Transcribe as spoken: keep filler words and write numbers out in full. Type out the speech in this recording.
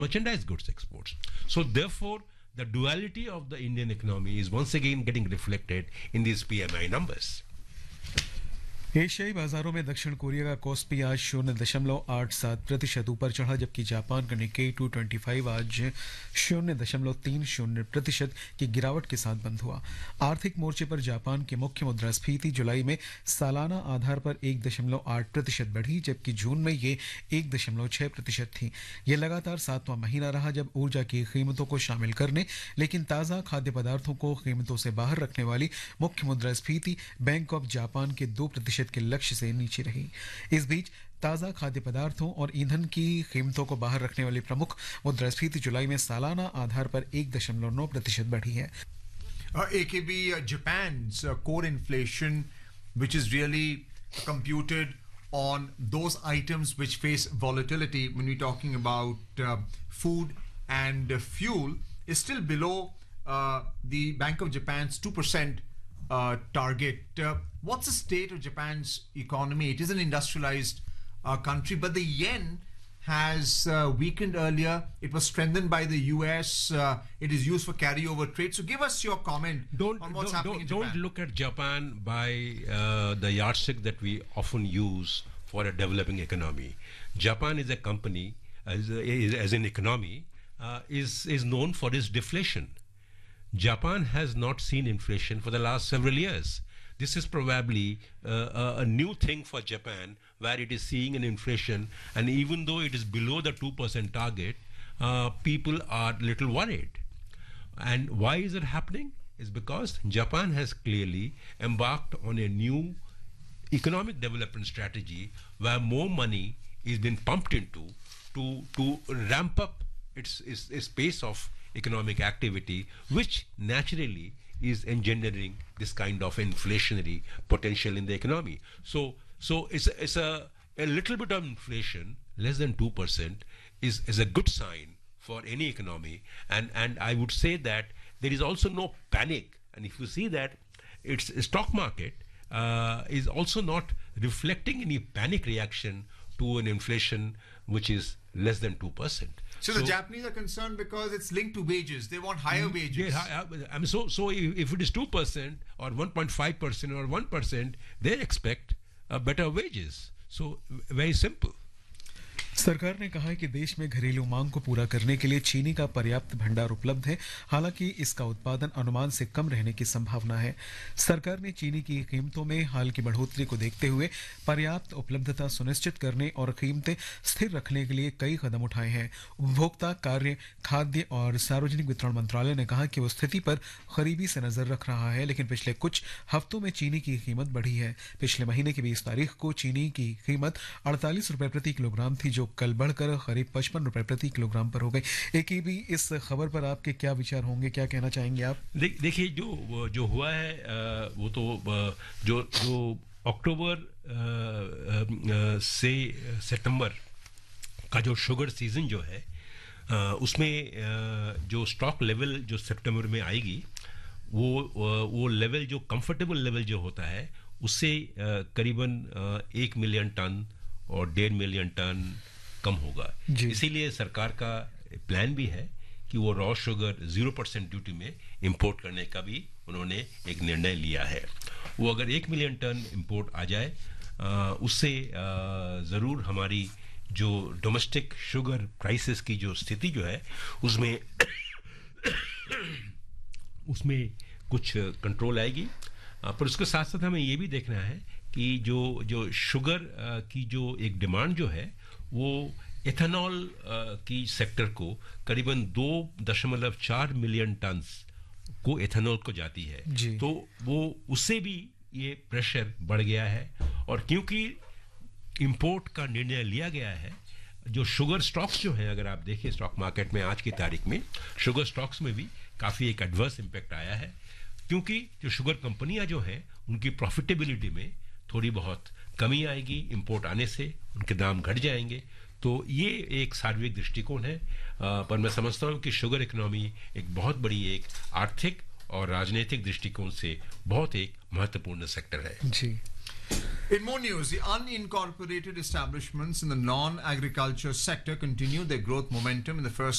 merchandise goods exports. So therefore, the duality of the Indian economy is once again getting reflected in these P M I numbers. एशियाई बाजारों में दक्षिण Korea का KOSPI आज शून्य दशमलव आठ सात प्रतिशत ऊपर चढ़ा, जबकि जापान का निक्केई टू ट्वेंटी फाइव आज शून्य दशमलव तीन शून्य प्रतिशत की गिरावट के साथ बंद हुआ। आर्थिक मोर्चे पर जापान की मुख्य मुद्रास्फीति जुलाई में सालाना आधार पर एक दशमलव आठ प्रतिशत बढ़ी, जबकि जून में ये एक दशमलव छह प्रतिशत थी। यह लगातार सातवां महीना रहा जब ऊर्जा की कीमतों को शामिल करने लेकिन ताज़ा खाद्य पदार्थों को कीमतों से बाहर रखने वाली मुख्य मुद्रास्फीति बैंक ऑफ जापान के दो प्रतिशत के लक्ष्य से नीचे रही। इस बीच ताज़ा खाद्य पदार्थों और ईंधन की कीमतों को बाहर रखने वाली प्रमुख मुद्रास्फीति जुलाई में सालाना आधार पर एक दशमलव नौ प्रतिशत बढ़ी है। Uh, A K B, uh, Japan's uh, core inflation, which is really computed on those items which face volatility when we're talking about uh, food and uh, fuel, is still below uh, the Bank of Japan's two percent uh, target. Uh, what's the state of Japan's economy? It is an industrialized uh, country, but the yen has uh, weakened earlier. It was strengthened by the U S. Uh, it is used for carryover trade. So give us your comment don't, on what's don't, happening don't, in Japan. Don't look at Japan by uh, the yardstick that we often use for a developing economy. Japan is a company, as, a, as an economy, uh, is, is known for its deflation. Japan has not seen inflation for the last several years. This is probably uh, a, a new thing for Japan, where it is seeing an inflation, and even though it is below the two percent target, uh, people are little worried. And why is it happening? Is because Japan has clearly embarked on a new economic development strategy where more money is being pumped into to, to ramp up its, its, its pace of economic activity, which naturally is engendering this kind of inflationary potential in the economy. So, so it's a, it's a, a little bit of inflation, less than two percent, is, is a good sign for any economy. And, and I would say that there is also no panic. And if you see that, its stock market uh, is also not reflecting any panic reaction to an inflation which is less than two percent. So, so the Japanese are concerned because it's linked to wages. They want higher wages. Yeah, I mean, so so if, if it is two percent or one point five percent or one percent, they expect uh, better wages. So very simple. सरकार ने कहा है कि देश में घरेलू मांग को पूरा करने के लिए चीनी का पर्याप्त भंडार उपलब्ध है, हालांकि इसका उत्पादन अनुमान से कम रहने की संभावना है। सरकार ने चीनी की कीमतों में हाल की बढ़ोतरी को देखते हुए पर्याप्त उपलब्धता सुनिश्चित करने और कीमतें स्थिर रखने के लिए कई कदम उठाए हैं। उपभोक्ता कार्य, खाद्य और सार्वजनिक वितरण मंत्रालय ने कहा कि वो स्थिति पर करीबी से नजर रख रहा है, लेकिन पिछले कुछ हफ्तों में चीनी की कीमत बढ़ी है। पिछले महीने की बीस तारीख को चीनी की कीमत अड़तालीस रुपए प्रति किलोग्राम थी, जो कल बढ़कर करीब पचपन रुपए प्रति किलोग्राम पर हो गई। एक ही भी इस खबर पर आपके क्या विचार होंगे, क्या कहना चाहेंगे आप? दे, देखिए जो जो हुआ है वो तो जो जो अक्टूबर से सितंबर का जो शुगर सीजन जो है उसमें जो स्टॉक लेवल जो सितंबर में आएगी वो वो लेवल जो कंफर्टेबल लेवल जो होता है उससे करीबन एक मिलियन टन और डेढ़ मिलियन टन कम होगा। इसीलिए सरकार का प्लान भी है कि वो raw sugar zero percent duty में इंपोर्ट करने का भी उन्होंने एक निर्णय लिया है। वो अगर एक मिलियन टन इंपोर्ट आ जाए उससे ज़रूर हमारी जो डोमेस्टिक शुगर प्राइसेस की जो स्थिति जो है उसमें उसमें कुछ कंट्रोल आएगी। पर उसके साथ साथ हमें ये भी देखना है कि जो जो शुगर की जो एक डिमांड जो है वो एथेनॉल की सेक्टर को करीबन दो दशमलव चार मिलियन टन को एथेनॉल को जाती है, तो वो उससे भी ये प्रेशर बढ़ गया है। और क्योंकि इंपोर्ट का निर्णय लिया गया है, जो शुगर स्टॉक्स जो हैं अगर आप देखिए स्टॉक मार्केट में आज की तारीख में शुगर स्टॉक्स में भी काफ़ी एक एडवर्स इम्पैक्ट आया है, क्योंकि जो शुगर कंपनियां जो हैं उनकी प्रॉफिटेबिलिटी में थोड़ी बहुत कमी आएगी, इंपोर्ट आने से उनके दाम घट जाएंगे। तो ये एक सार्वजनिक दृष्टिकोण है, आ, पर मैं समझता हूँ कि शुगर इकोनॉमी एक बहुत बड़ी एक आर्थिक और राजनीतिक दृष्टिकोण से बहुत एक महत्वपूर्ण सेक्टर है। जी। In more news, the unincorporated establishments in the non-agriculture sector continue their growth momentum in the first